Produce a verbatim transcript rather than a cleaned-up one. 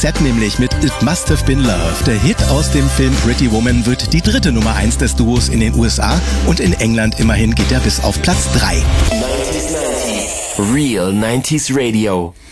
Set nämlich mit It Must Have Been Love. Der Hit aus dem Film Pretty Woman wird die dritte Nummer eins des Duos in den U S A und in England immerhin geht er bis auf Platz drei. neunzig neunzig Real neunziger Radio.